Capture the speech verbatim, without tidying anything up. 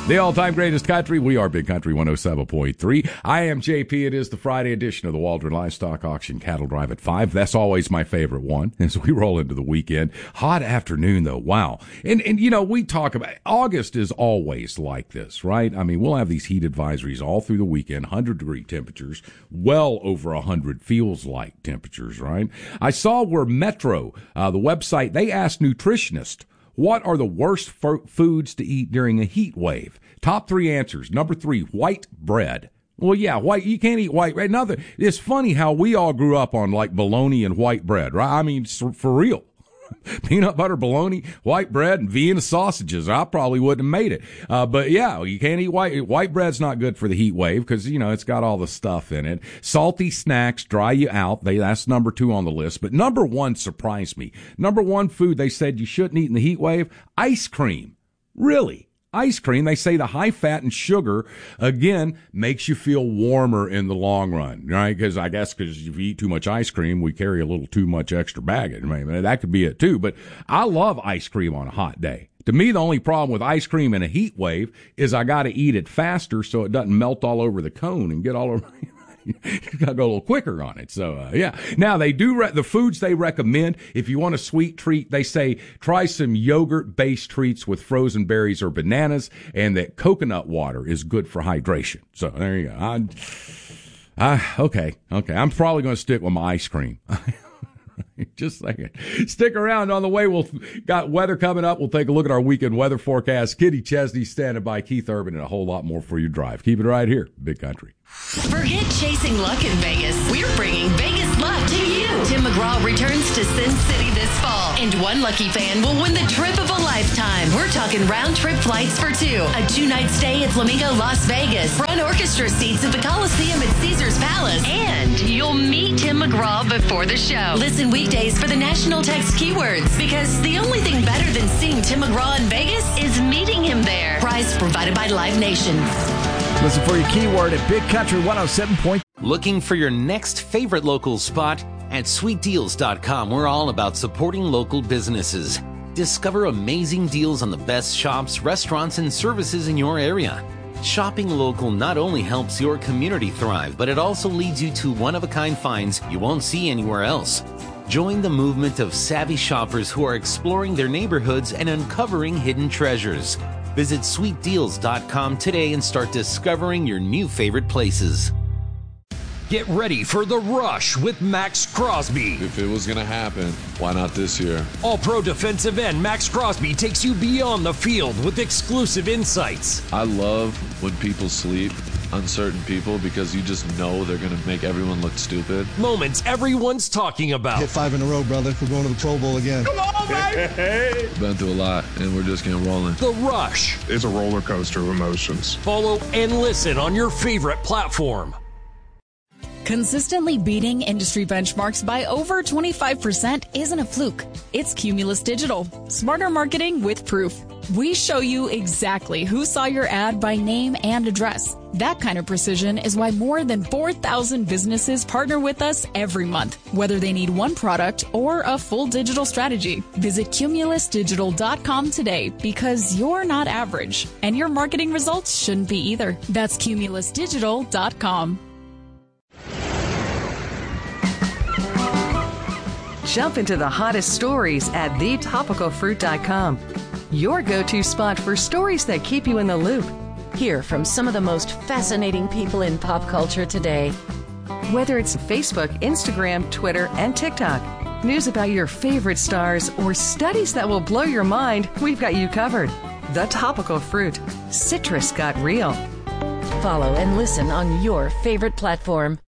The all-time greatest country. We are Big Country one oh seven point three. I am J P. It is the Friday edition of the Waldron Livestock Auction Cattle Drive at five. That's always my favorite one as we roll into the weekend. Hot afternoon, though. Wow. And, and you know, we talk about August is always like this, right? I mean, we'll have these heat advisories all through the weekend, one hundred degree temperatures, well over one hundred feels like temperatures, right? I saw where Metro, uh, the website, they asked nutritionists, what are the worst f- foods to eat during a heat wave? Top three answers. Number three, white bread. Well, yeah, white. You can't eat white bread. Another, it's funny how we all grew up on like bologna and white bread, right? I mean, for real. Peanut butter, bologna, white bread, and Vienna sausages. I probably wouldn't have made it. Uh, but yeah, you can't eat white. White bread's not good for the heat wave because, you know, it's got all the stuff in it. Salty snacks dry you out. They, that's number two on the list. But number one surprised me. Number one food they said you shouldn't eat in the heat wave, ice cream. Really? Ice cream, they say the high fat and sugar, again, makes you feel warmer in the long run, right? Because I guess because if you eat too much ice cream, we carry a little too much extra baggage. I mean, that could be it too. But I love ice cream on a hot day. To me, the only problem with ice cream in a heat wave is I got to eat it faster so it doesn't melt all over the cone and get all over. You got to go a little quicker on it. So, uh, yeah. Now, they do, re- the foods they recommend, if you want a sweet treat, they say try some yogurt-based treats with frozen berries or bananas, and that coconut water is good for hydration. So, there you go. I, I, okay, okay. I'm probably going to stick with my ice cream. Just a second. Stick around. On the way, we'll got weather coming up. We'll take a look at our weekend weather forecast. Kitty Chesney standing by, Keith Urban, and a whole lot more for you drive. Keep it right here, Big Country. Forget chasing luck in Vegas. We're bringing Vegas luck to you. Tim McGraw returns to Sin City this fall, and one lucky fan will win the trip of a lifetime. We're talking round-trip flights for two, a two-night stay at Flamingo Las Vegas, front orchestra seats at the Coliseum at Caesars Palace, and you'll meet Tim McGraw before the show. Listen weekdays for the national text keywords, because the only thing better than seeing Tim McGraw in Vegas is meeting him there. Prize provided by Live Nation. Listen for your keyword at Big Country one oh seven point. Looking for your next favorite local spot? At sweet deals dot com, we're all about supporting local businesses. Discover amazing deals on the best shops, restaurants, and services in your area. Shopping local not only helps your community thrive, but it also leads you to one-of-a-kind finds you won't see anywhere else. Join the movement of savvy shoppers who are exploring their neighborhoods and uncovering hidden treasures. Visit sweet deals dot com today and start discovering your new favorite places. Get ready for The Rush with Max Crosby. If it was going to happen, why not this year? All-pro defensive end Max Crosby takes you beyond the field with exclusive insights. I love when people sleep, uncertain people, because you just know they're going to make everyone look stupid. Moments everyone's talking about. Hit five in a row, brother. We're going to the Pro Bowl again. Come on, baby! Been through a lot, and we're just getting rolling. The Rush. It's a roller coaster of emotions. Follow and listen on your favorite platform. Consistently beating industry benchmarks by over twenty-five percent isn't a fluke. It's Cumulus Digital. Smarter marketing with proof. We show you exactly who saw your ad by name and address. That kind of precision is why more than four thousand businesses partner with us every month, whether they need one product or a full digital strategy. Visit cumulus digital dot com today, because you're not average, and your marketing results shouldn't be either. That's cumulus digital dot com. Jump into the hottest stories at the topical fruit dot com. Your go-to spot for stories that keep you in the loop. Hear from some of the most fascinating people in pop culture today. Whether it's Facebook, Instagram, Twitter, and TikTok, news about your favorite stars, or studies that will blow your mind, we've got you covered. The Topical Fruit. Citrus got real. Follow and listen on your favorite platform.